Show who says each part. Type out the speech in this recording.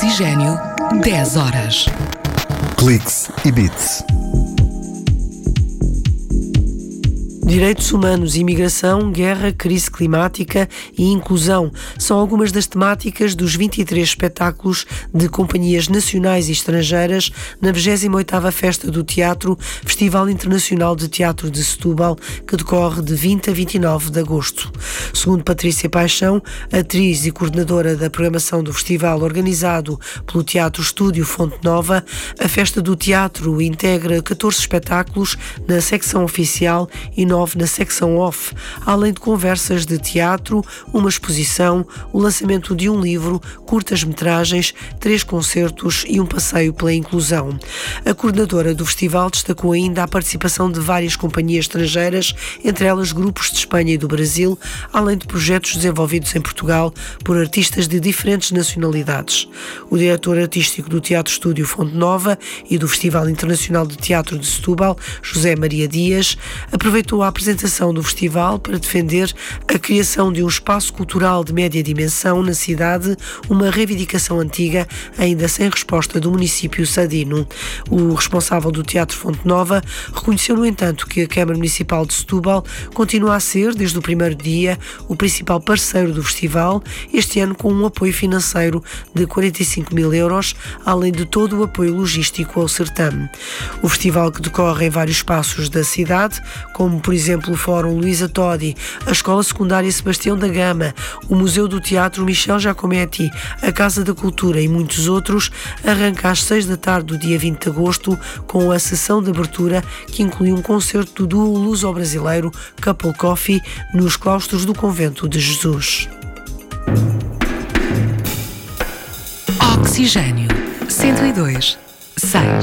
Speaker 1: Oxigênio, 10 horas.
Speaker 2: Cliques e Bits.
Speaker 3: Direitos humanos, imigração, guerra, crise climática e inclusão são algumas das temáticas dos 23 espetáculos de companhias nacionais e estrangeiras na 28ª Festa do Teatro, Festival Internacional de Teatro de Setúbal, que decorre de 20 a 29 de agosto. Segundo Patrícia Paixão, atriz e coordenadora da programação do festival organizado pelo Teatro Estúdio Fonte Nova, a Festa do Teatro integra 14 espetáculos na secção oficial e 9 na secção off, além de conversas de teatro, uma exposição, o lançamento de um livro, curtas-metragens, 3 concertos e um passeio pela inclusão. A coordenadora do festival destacou ainda a participação de várias companhias estrangeiras, entre elas grupos de Espanha e do Brasil, além de projetos desenvolvidos em Portugal por artistas de diferentes nacionalidades. O diretor artístico do Teatro Estúdio Fonte Nova e do Festival Internacional de Teatro de Setúbal, José Maria Dias, aproveitou a apresentação do festival para defender a criação de um espaço cultural de média dimensão na cidade, uma reivindicação antiga, ainda sem resposta do município sadino. O responsável do Teatro Fonte Nova reconheceu, no entanto, que a Câmara Municipal de Setúbal continua a ser, desde o primeiro dia, o principal parceiro do festival, este ano com um apoio financeiro de 45 mil euros, além de todo o apoio logístico ao certame. O festival, que decorre em vários espaços da cidade, como por exemplo o Fórum Luísa Todi, a Escola Secundária Sebastião da Gama, o Museu do Teatro Michel Giacometti, a Casa da Cultura e muitos outros, arranca às 6 da tarde do dia 20 de agosto com a sessão de abertura que inclui um concerto do duo luso-brasileiro Couple Coffee nos claustros do Convento de Jesus.
Speaker 1: Oxigênio, 102.6.